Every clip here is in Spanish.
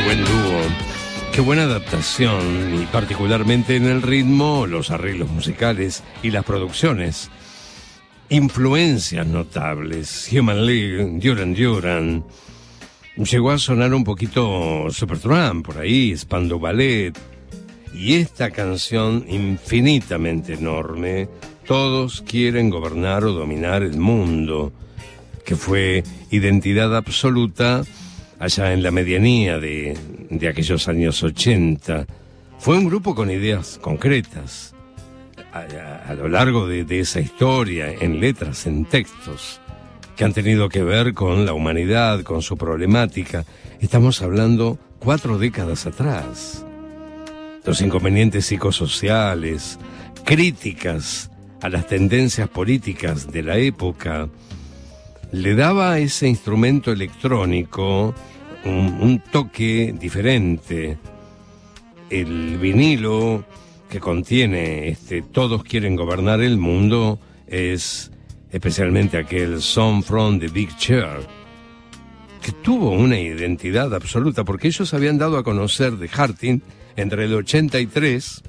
buen dúo. Qué buena adaptación, y particularmente en el ritmo, los arreglos musicales y las producciones. Influencias notables. Human League, Duran Duran. Llegó a sonar un poquito Supertramp por ahí, Spandau Ballet. Y esta canción infinitamente enorme, Todos quieren gobernar o dominar el mundo, que fue identidad absoluta allá en la medianía de aquellos años 80. Fue un grupo con ideas concretas a lo largo de esa historia, en letras, en textos, que han tenido que ver con la humanidad, con su problemática. Estamos hablando 4 décadas atrás. Los inconvenientes psicosociales, críticas a las tendencias políticas de la época, le daba a ese instrumento electrónico un toque diferente. El vinilo que contiene Todos quieren gobernar el mundo es especialmente aquel Song from the Big Chair, que tuvo una identidad absoluta, porque ellos habían dado a conocer The Hearting entre el 83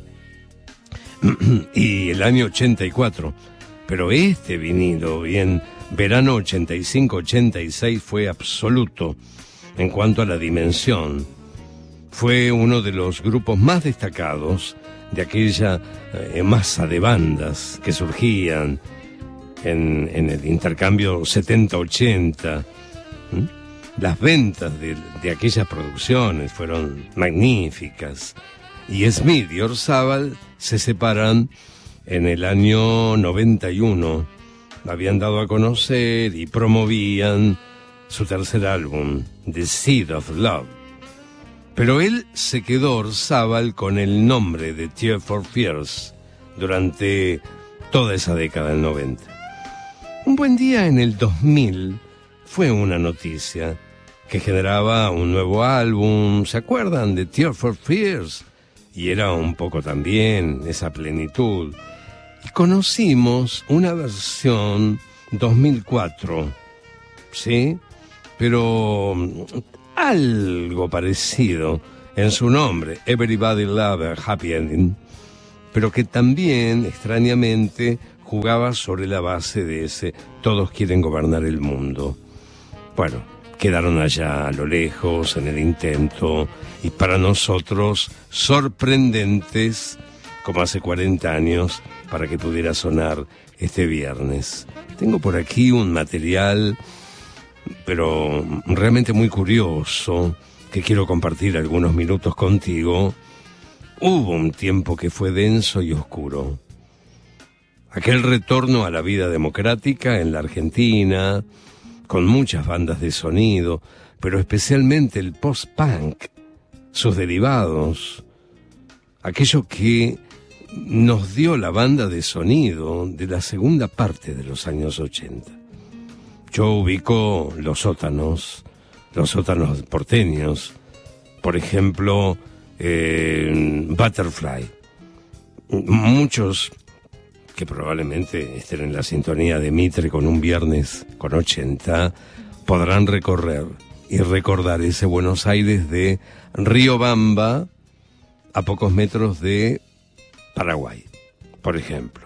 y el año 84, pero este vinilo, bien, verano 85-86, fue absoluto en cuanto a la dimensión. Fue uno de los grupos más destacados de aquella masa de bandas que surgían en el intercambio 70-80. Las ventas de aquellas producciones fueron magníficas. Y Smith y Orzabal se separan en el año 91. Habían dado a conocer y promovían su tercer álbum, The Seed of Love. Pero él se quedó, Orzabal, con el nombre de Tears for Fears durante toda esa década del 90. Un buen día en el 2000 fue una noticia que generaba un nuevo álbum. ¿Se acuerdan de Tears for Fears? Y era un poco también esa plenitud. Y conocimos una versión 2004, ¿sí? Pero algo parecido en su nombre, Everybody Love a Happy Ending, pero que también, extrañamente, jugaba sobre la base de ese Todos quieren gobernar el mundo. Bueno, quedaron allá a lo lejos en el intento, y para nosotros sorprendentes, como hace 40 años, para que pudiera sonar este viernes. Tengo por aquí un material, pero realmente muy curioso, que quiero compartir algunos minutos contigo. Hubo un tiempo que fue denso y oscuro. Aquel retorno a la vida democrática en la Argentina, con muchas bandas de sonido, pero especialmente el post-punk, sus derivados, aquello que nos dio la banda de sonido de la segunda parte de los años 80. Yo ubico los sótanos porteños, por ejemplo, Butterfly. Muchos que probablemente estén en la sintonía de Mitre con un viernes con 80, podrán recorrer y recordar ese Buenos Aires de Riobamba, a pocos metros de Paraguay, por ejemplo.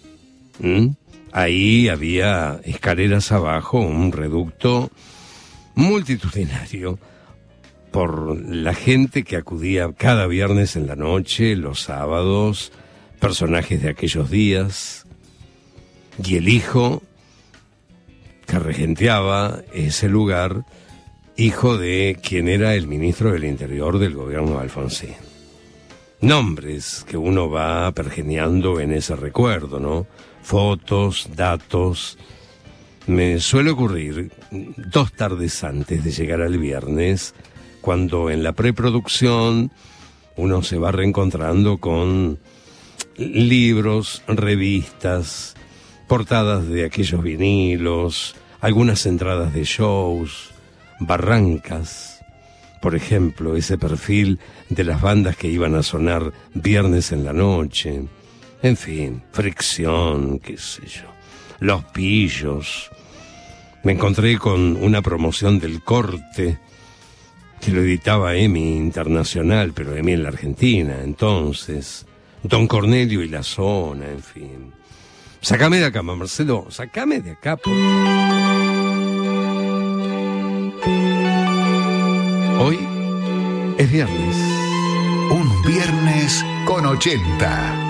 Ahí había escaleras abajo, un reducto multitudinario por la gente que acudía cada viernes en la noche, los sábados, personajes de aquellos días, y el hijo que regenteaba ese lugar, hijo de quien era el ministro del Interior del gobierno de Alfonsín. Nombres que uno va pergeñando en ese recuerdo, ¿no? Fotos, datos. Me suele ocurrir 2 tardes antes de llegar al viernes, cuando en la preproducción uno se va reencontrando con libros, revistas, portadas de aquellos vinilos, algunas entradas de shows, barrancas, por ejemplo, ese perfil de las bandas que iban a sonar viernes en la noche, en fin, Fricción, qué sé yo, Los Pillos. Me encontré con una promoción del Corte que lo editaba EMI Internacional, pero EMI en la Argentina, entonces. Don Cornelio y la Zona, en fin. Sácame de acá, Marcelo, sácame de acá, por favor. Hoy es viernes. Un viernes con 80.